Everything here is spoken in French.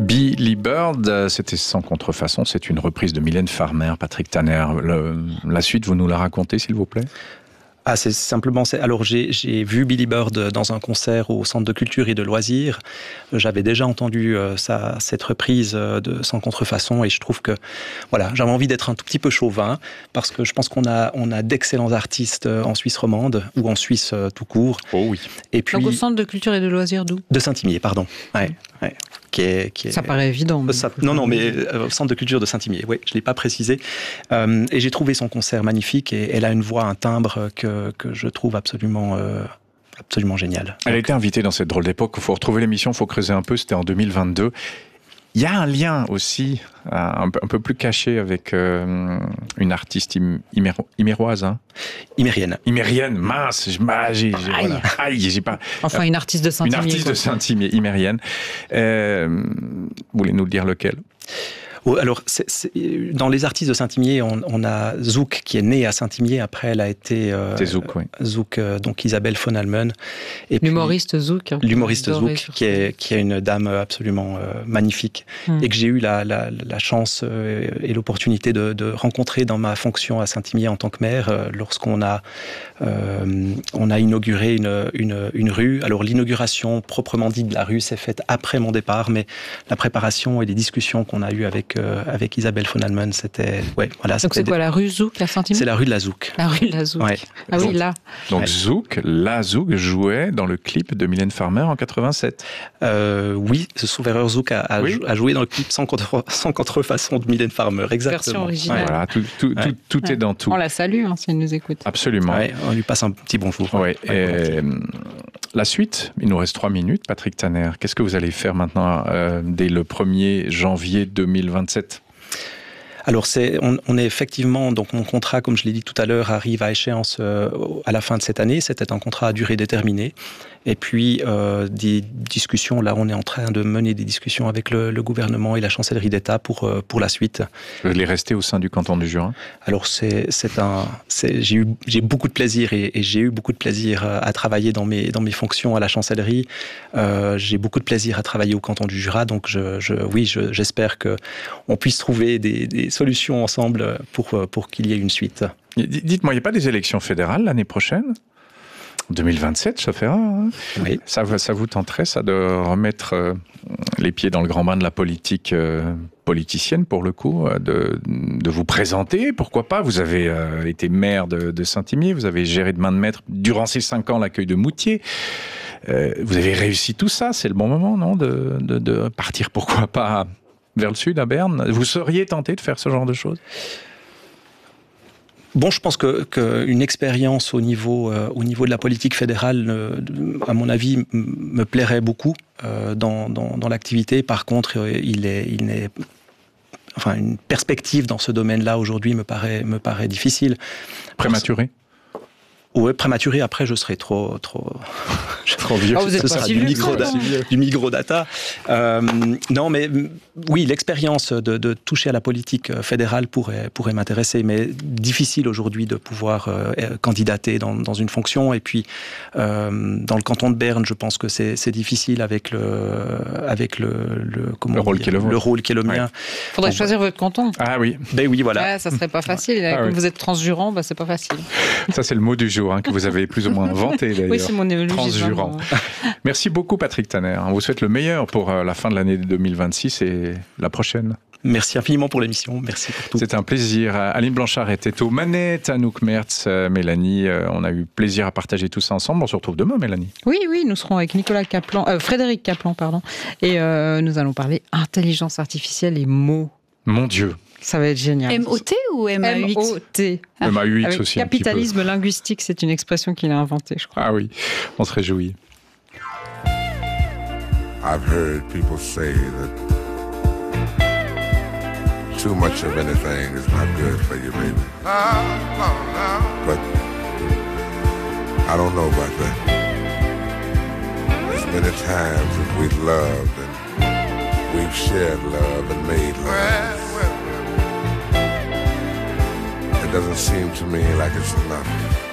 Billy Bird, c'était sans contrefaçon, c'est une reprise de Mylène Farmer, Patrick Tanner. La suite, vous nous la racontez, s'il vous plaît ? Ah, c'est simplement... Alors, j'ai vu Billy Bird dans un concert au Centre de culture et de loisirs. J'avais déjà entendu cette reprise de Sans contrefaçon et je trouve que, voilà, j'avais envie d'être un tout petit peu chauvin parce que je pense qu'on a d'excellents artistes en Suisse romande ou en Suisse tout court. Oh oui. Et puis, donc au Centre de culture et de loisirs d'où ? De Saint-Imier, pardon. Ouais. Qui est... Ça paraît évident. Mais... Non, mais au Centre de culture de Saint-Imier, oui, je ne l'ai pas précisé. Et j'ai trouvé son concert magnifique et elle a une voix, un timbre que je trouve absolument génial. Elle a été invitée dans cette drôle d'époque. Il faut retrouver l'émission, il faut creuser un peu, c'était en 2022. Il y a un lien aussi, un peu plus caché avec une artiste iméroise. Hein. Imérienne, mince, voilà. Aïe, j'ai pas... Enfin, une artiste de Saint-Imier. Une artiste de Saint-Imier, imérienne. Voulez-nous dire lequel ? Alors, dans les artistes de Saint-Imier, on a Zouk qui est née à Saint-Imier. Après, elle a été c'est Zouk, oui. Zouk, donc Isabelle von Almen. Et l'humoriste Zouk. L'humoriste Zouk, qui est une dame absolument magnifique et que j'ai eu la chance et l'opportunité de rencontrer dans ma fonction à Saint-Imier en tant que maire, lorsqu'on a inauguré une rue. Alors, l'inauguration proprement dite de la rue s'est faite après mon départ, mais la préparation et les discussions qu'on a eues avec Isabelle von Almen, c'était... Ouais, voilà, donc c'est quoi, la rue Zouk à Saint-Imier ? C'est la rue de la Zouk. La rue de la Zouk. Ouais. Ah oui, là. Donc Zouk, la Zouk jouait dans le clip de Mylène Farmer en 87. Oui, ce Sauveur Zouk a joué dans le clip sans contrefaçon de Mylène Farmer, exactement. Version originale. Voilà, tout est dans tout. On la salue, si elle nous écoute. Absolument. Ouais, on lui passe un petit bonjour. Ouais, la suite, il nous reste 3 minutes. Patrick Tanner, qu'est-ce que vous allez faire maintenant dès le 1er janvier 2027 ? Alors, on est effectivement, donc mon contrat, comme je l'ai dit tout à l'heure, arrive à échéance à la fin de cette année. C'était un contrat à durée déterminée. Et puis, des discussions, là, on est en train de mener des discussions avec le gouvernement et la chancellerie d'État pour la suite. Vous allez rester au sein du canton du Jura ? Alors, j'ai beaucoup de plaisir et j'ai eu beaucoup de plaisir à travailler dans mes fonctions à la chancellerie. J'ai beaucoup de plaisir à travailler au canton du Jura. Donc, j'espère qu'on puisse trouver des solutions ensemble pour qu'il y ait une suite. Dites-moi, il n'y a pas des élections fédérales l'année prochaine ? 2027, ça fera. Hein. Oui. Ça vous tenterait, ça, de remettre les pieds dans le grand bain de la politique politicienne, pour le coup, de vous présenter, pourquoi pas ? Vous avez été maire de Saint-Imier, vous avez géré de main de maître durant ces 5 ans l'accueil de Moutier. Vous avez réussi tout ça, c'est le bon moment, non ? De partir, pourquoi pas, vers le sud, à Berne ? Vous seriez tenté de faire ce genre de choses ? Bon, je pense qu'une expérience au niveau de la politique fédérale, à mon avis, me plairait beaucoup dans l'activité. Par contre, une perspective dans ce domaine-là aujourd'hui me paraît difficile. Prématuré ? Oui, prématuré. Après, je serai trop vieux. Oh, ce sera du microdata. Non, mais oui, l'expérience de toucher à la politique fédérale pourrait m'intéresser, mais difficile aujourd'hui de pouvoir candidater dans une fonction. Et puis, dans le canton de Berne, je pense que c'est difficile avec le rôle qui est le mien. Il faudrait choisir votre canton. Ah oui. Ben oui, voilà. Ouais, ça serait pas facile. Comme vous êtes transjurant, c'est pas facile. Ça, c'est le mot du jour. Que vous avez plus ou moins inventé d'ailleurs. Oui, c'est mon néologisme. Transjurant. Merci beaucoup Patrick Tanner. On vous souhaite le meilleur pour la fin de l'année 2026 et la prochaine. Merci infiniment pour l'émission. Merci pour tout. C'est un plaisir. Aline Blanchard était aux manettes, Anouk Mertz, Mélanie. On a eu plaisir à partager tout ça ensemble. On se retrouve demain, Mélanie. Oui, nous serons avec Frédéric Kaplan, et nous allons parler intelligence artificielle et mots. Mon Dieu. Ça va être génial. M-O-T ou M-A-U-X ? M-O-T. M-A-U-X aussi. Capitalisme linguistique, c'est une expression qu'il a inventée, je crois. Ah oui, on se réjouit. I've heard people say that too much of anything is not good for you, baby. But I don't know about that. There's many times that we've loved and we've shared love and made love. It doesn't seem to me like it's enough.